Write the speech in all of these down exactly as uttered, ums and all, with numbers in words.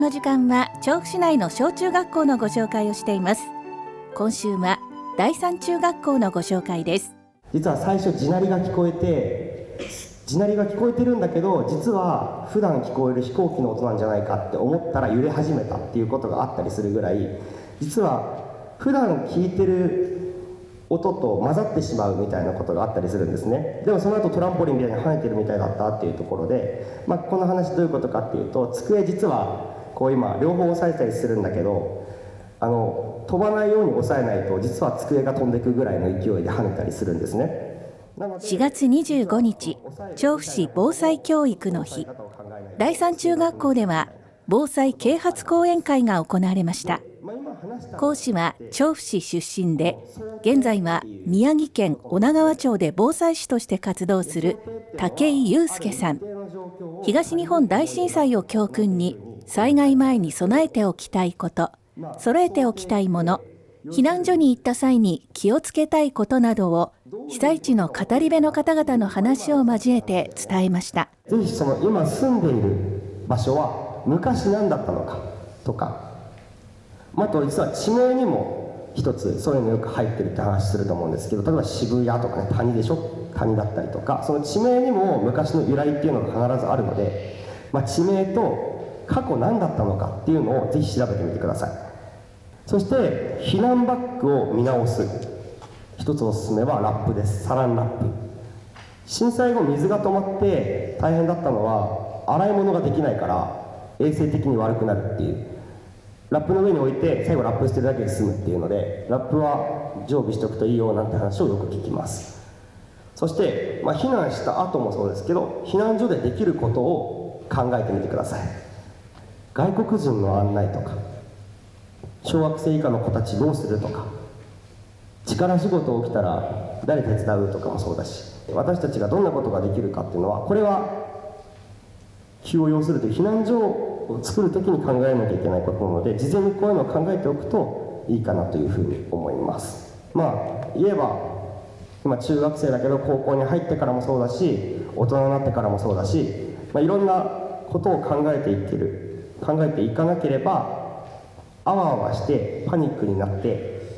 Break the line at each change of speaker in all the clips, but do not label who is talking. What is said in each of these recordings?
この時間は調布市内の小中学校のご紹介をしています。今週は第三中学校のご紹介です。
実は最初地鳴りが聞こえて地鳴りが聞こえてるんだけど、実は普段聞こえる飛行機の音なんじゃないかって思ったら揺れ始めたっていうことがあったりするぐらい、実は普段聞いてる音と混ざってしまうみたいなことがあったりするんですね。でもその後トランポリンみたいに跳ねてるみたいだったっていうところで、まあ、この話どういうことかっていうと、机実はこう今両方押さえたりするんだけど、あの飛ばないように押さえないと実は机が飛んでくぐらいの勢いで跳ねたりするんですね。
しがつにじゅうごにち、調布市防災教育の日。第三中学校では防災啓発講演会が行われました。講師は調布市出身で、現在は宮城県女川町で防災士として活動する武井祐介さん。東日本大震災を教訓に、災害前に備えておきたいこと、揃えておきたいもの、避難所に行った際に気をつけたいことなどを被災地の語り部の方々の話を交えて伝えました。
ぜひその今住んでいる場所は昔何だったのかとか、あと実は地名にも一つそういうのよく入ってるって話すると思うんですけど、例えば渋谷とかね、谷でしょ、谷だったりとか、その地名にも昔の由来っていうのが必ずあるので、まあ、地名と過去何だったのかっていうのをぜひ調べてみてください。そして避難バッグを見直す。一つおすすめはラップです。サランラップ。震災後水が止まって大変だったのは、洗い物ができないから衛生的に悪くなるっていう。ラップの上に置いて最後ラップしてるだけで済むっていうので、ラップは常備しておくといいよなんて話をよく聞きます。そして、まあ、避難した後もそうですけど、避難所でできることを考えてみてください。外国人の案内とか、小学生以下の子たちどうするとか、力仕事起きたら誰手伝うとかもそうだし、私たちがどんなことができるかっていうのは、これは急を要するという避難所を作るときに考えなきゃいけないことなので、事前にこういうのを考えておくといいかなというふうに思います。まあ言えば今中学生だけど高校に入ってからもそうだし、大人になってからもそうだし、まあ、いろんなことを考えていってる考えていかなければあわあわしてパニックになって、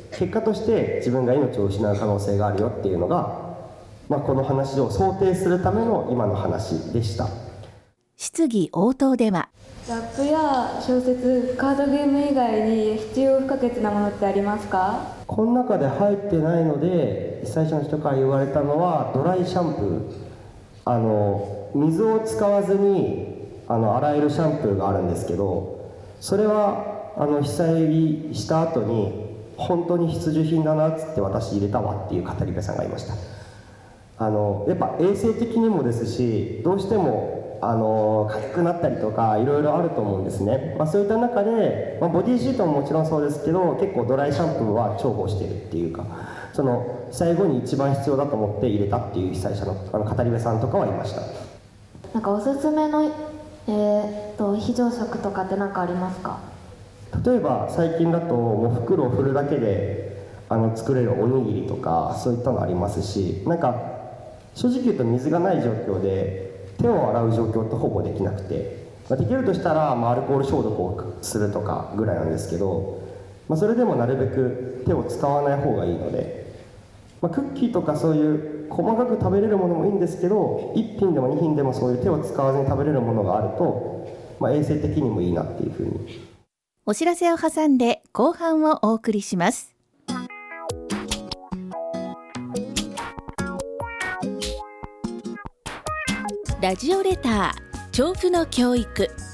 結果として自分が命を失う可能性があるよっていうのが、まあ、この話を想定するための今の話でした。
質疑応答では、
ラップや小説、カードゲーム以外に必要不可欠なものってありますか？
この中で入ってないので、最初の人から言われたのはドライシャンプー。あの水を使わずにあの洗えるシャンプーがあるんですけど、それはあの被災した後に本当に必需品だなっつって私入れたわっていう語り部さんがいました。あのやっぱ衛生的にもですし、どうしてもあの痒くなったりとかいろいろあると思うんですね。まあ、そういった中で、まあ、ボディシートももちろんそうですけど、結構ドライシャンプーは重宝してるっていうか、その最後に一番必要だと思って入れたっていう被災者のあの語り部さんとかはいました。
なんかおすすめの、えー、と非常食とかって何かありますか？
例えば最近だともう袋を振るだけであの作れるおにぎりとかそういったのありますし、なんか正直言うと水がない状況で手を洗う状況ってほぼできなくて、まあ、できるとしたら、まあ、アルコール消毒をするとかぐらいなんですけど、まあ、それでもなるべく手を使わない方がいいので、まあ、クッキーとかそういう細かく食べれるものもいいんですけど、いっ品でもに品でもそういう手を使わずに食べれるものがあると、まあ、衛生的にもいいなっていうふうに。
お知らせを挟んで後半をお送りします。ラジオレター調布の教育。